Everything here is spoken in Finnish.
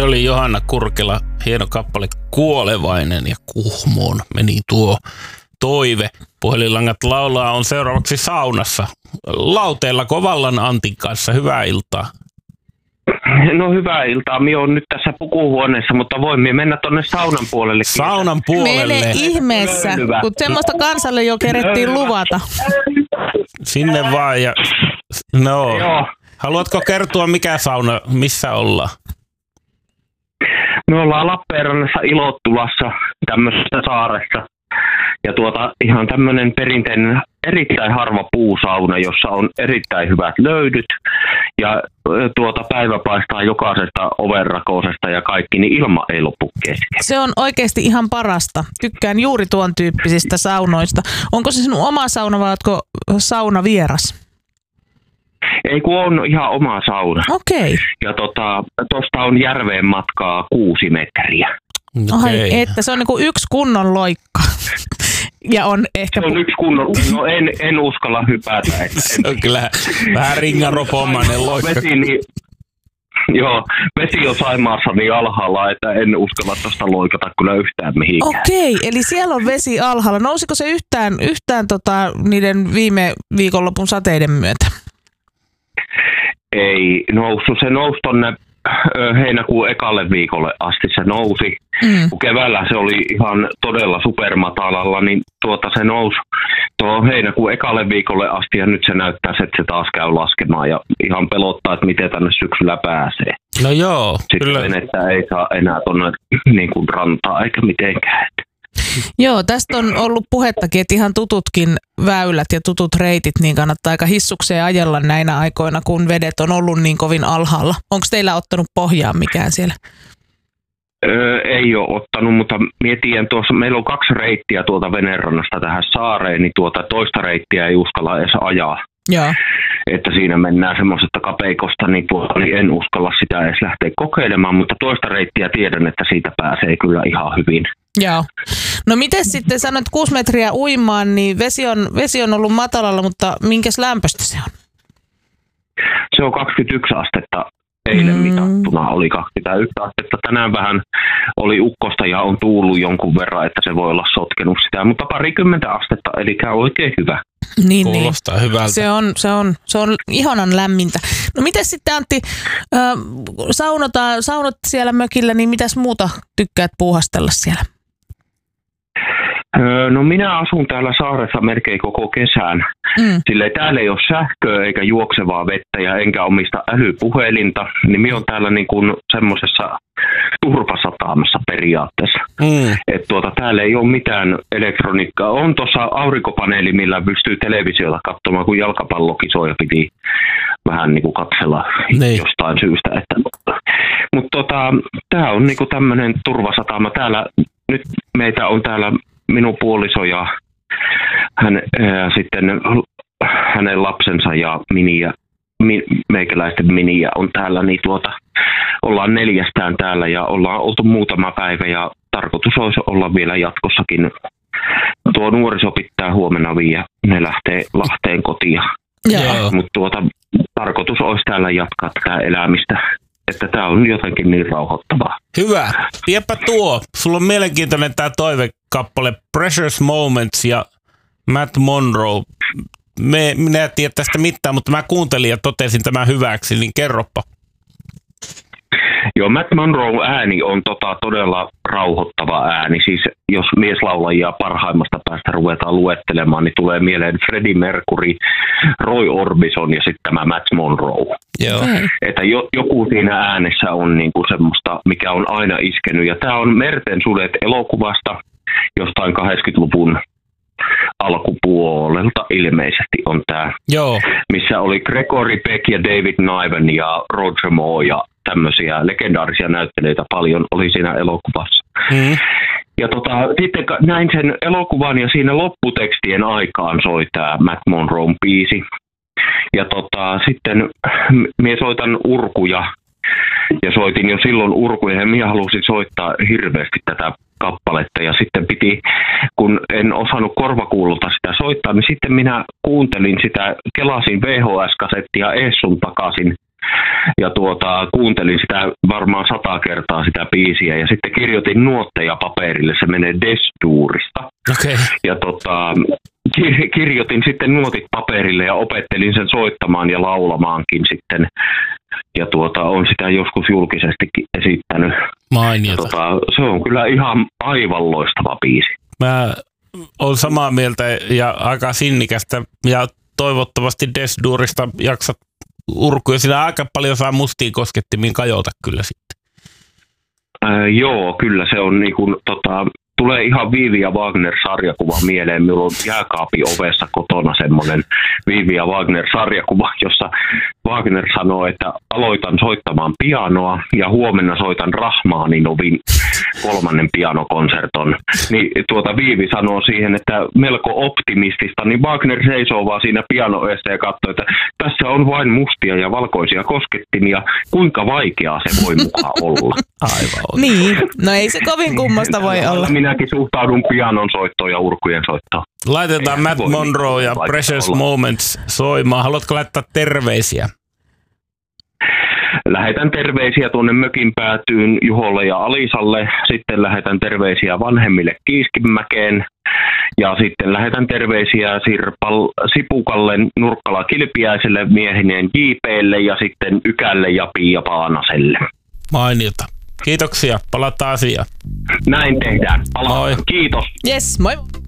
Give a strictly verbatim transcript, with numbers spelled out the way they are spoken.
Se oli Johanna Kurkela, hieno kappale Kuolevainen ja Kuhmoon meni tuo toive. Puhelinlangat laulaa on seuraavaksi saunassa. Lauteella Kovallan Antin kanssa. Hyvää iltaa. No hyvää iltaa. Minä olen nyt tässä pukuhuoneessa, mutta voimme mennä tuonne saunan puolelle. Saunan puolelle. Mene ihmeessä, kun semmoista kansalle jo kerettiin luvata. Sinne vaan ja... No. Joo. Haluatko kertoa mikä sauna, missä ollaan? Me ollaan Lappeenrannassa Ilottulassa, tämmöisessä saaressa. Ja tuota, ihan tämmöinen perinteinen, erittäin harva puusauna, jossa on erittäin hyvät löydyt. Ja tuota, päivä paistaa jokaisesta ovenrakoisesta ja kaikki, niin ilma ei loppu kesken. Se on oikeasti ihan parasta. Tykkään juuri tuon tyyppisistä saunoista. Onko se sinun oma sauna vai oletko sauna vieras? Ei kun on ihan oma sauna. Okei. Ja tota, tosta on järveen matkaa kuusi metriä. Ai, okay. Että se on niinku yksi kunnon loikka. Ja on ehkä... Se on yksi kunnon, no en, en uskalla hypätä. Että se on kyllä vähän ringaropomainen loikka. Vesi, niin, joo, vesi on Saimaassa niin alhaalla, että en uskalla tuosta loikata kyllä yhtään mihinkään. Okei, eli siellä on vesi alhaalla. Nousiko se yhtään, yhtään tota, niiden viime viikonlopun sateiden myötä? Ei noussut. Se nousi tonne heinäkuun ekalle viikolle asti se nousi. Mm. Kun keväällä se oli ihan todella supermatalalla, niin tuota se nousi tuohon heinäkuun ekalle viikolle asti ja nyt se näyttää, että se taas käy laskemaan ja ihan pelottaa, että miten tänne syksyllä pääsee. No joo, sitten kyllä. Venettä ei saa enää tuonne niin kuin rantaa eikä mitenkään. Joo, tästä on ollut puhettakin, että ihan tututkin väylät ja tutut reitit, niin kannattaa aika hissukseen ajella näinä aikoina, kun vedet on ollut niin kovin alhaalla. Onko teillä ottanut pohjaan mikään siellä? Öö, ei ole ottanut, mutta mietin tuossa, meillä on kaksi reittiä tuolta Venerannasta tähän saareen, niin tuota toista reittiä ei uskalla edes ajaa. Joo. Että siinä mennään semmoisesta kapeikosta, niin, tuota, niin en uskalla sitä edes lähteä kokeilemaan, mutta toista reittiä tiedän, että siitä pääsee kyllä ihan hyvin. Joo. No miten sitten sanoit kuusi metriä uimaan, niin vesi on, vesi on ollut matalalla, mutta minkäs lämpöistä se on? Se on kaksikymmentäyksi astetta. Eilen mm. mitattuna oli kaksikymmentäyksi astetta. Tänään vähän oli ukkosta ja on tuullut jonkun verran, että se voi olla sotkenut sitä, mutta parikymmentä astetta, eli oikein hyvä. Niin, kuulostaa niin. hyvältä. Se on, se, on, se on ihanan lämmintä. No miten sitten Antti, äh, saunotaan, saunot siellä mökillä, niin mitäs muuta tykkäät puuhastella siellä? No minä asun täällä saaressa melkein koko kesän. Mm. Silleen täällä ei ole sähköä eikä juoksevaa vettä ja enkä omista älypuhelinta. Niin minä olen täällä niin kuin semmoisessa turvasataamassa periaatteessa. Mm. Että tuota, täällä ei ole mitään elektroniikkaa. On tuossa aurinkopaneeli, millä pystyy televisiota katsomaan, kun jalkapallokisoja piti vähän niin kuin katsella niin. Jostain syystä. Mutta tota, tämä on niin kuin tämmöinen turvasataama. Täällä, nyt meitä on täällä minun puoliso ja hän, ää, sitten hänen lapsensa ja miniä, mi, meikäläisten miniä on täällä, niin tuota, ollaan neljästään täällä ja ollaan oltu muutama päivä ja tarkoitus olisi olla vielä jatkossakin. Tuo nuoriso pitää huomenna viiä, ne lähtee Lahteen kotiin. Mutta tuota, tarkoitus olisi täällä jatkaa tätä elämistä. Että tämä on jotenkin niin rauhoittavaa. Hyvä. Piepä tuo. Sulla on mielenkiintoinen tämä toivekappale Precious Moments ja Matt Monro. Me, minä en tiedä tästä mitään, mutta mä kuuntelin ja totesin tämän hyväksi, niin kerropa. Joo, Matt Monroe ääni on tota, todella rauhoittava ääni. Siis jos mieslaulajia parhaimmasta päästä ruvetaan luettelemaan, niin tulee mieleen Freddie Mercury, Roy Orbison ja sitten tämä Matt Monroe. Joo. Että jo, joku siinä äänessä on niinku semmoista, mikä on aina iskenyt. Ja tämä on Merten sudet elokuvasta jostain kahdeksankymmentäluvun alkupuolelta ilmeisesti on tämä, Joo. missä oli Gregory Peck ja David Niven ja Roger Moore ja tämmöisiä legendaarisia näyttelijöitä paljon oli siinä elokuvassa. Mm. Ja tota, sitten näin sen elokuvan ja siinä lopputekstien aikaan soi tämä Matt Monroen biisi. Ja tota, sitten minä soitan urkuja ja soitin jo silloin urkuja ja minä halusin soittaa hirveästi tätä kappaletta ja sitten piti, kun en osannut korvakuulolta sitä soittaa, niin sitten minä kuuntelin sitä, kelasin V H S-kasettia ees sun takaisin ja tuota, kuuntelin sitä varmaan sata kertaa sitä biisiä ja sitten kirjoitin nuotteja paperille, se menee Des-duurista. Okay. Ja tota, kir- kirjoitin sitten nuotit paperille ja opettelin sen soittamaan ja laulamaankin sitten. Ja tuota, on sitä joskus julkisestikin esittänyt. Mainiota. Tota, se on kyllä ihan aivan loistava biisi. Mä olen samaa mieltä ja aika sinnikästä ja toivottavasti Des-duurista jaksat urkuja. Siinä aika paljon saa mustiin koskettimien kajota kyllä sitten. Ää, joo, kyllä se on niin kuin, tota, tulee ihan Viivi ja Wagner-sarjakuva mieleen. Minulla on jääkaapin ovessa kotona semmoinen Viivi ja Wagner-sarjakuva, jossa Wagner sanoo, että aloitan soittamaan pianoa ja huomenna soitan Rahmaninovin kolmannen pianokonserton. Niin tuota Viivi sanoo siihen, että melko optimistista, niin Wagner seisoo vaan siinä pianoeessa ja katsoo, että tässä on vain mustia ja valkoisia koskettimia. Kuinka vaikeaa se voi mukaan olla? Aivan. Niin, no ei se kovin kummasta voi olla. Minäkin suhtaudun pianon soittoon ja urkujen soittoon. Laitetaan Eihän Matt Monroe ja Precious olla. Moments soimaan. Haluatko laittaa terveisiä? Lähetän terveisiä tuonne mökin päätyyn Juholle ja Alisalle. Sitten lähetän terveisiä vanhemmille Kiiskimäkeen. Ja sitten lähetän terveisiä Sirpal, Sipukalle, Nurkkala Kilpiäiselle, miehineen J P:lle ja sitten Ykälle ja Pia Paanaselle. Mainiota. Kiitoksia. Palataan asiaan. Näin tehdään. Palataan. Kiitos. Yes, moi.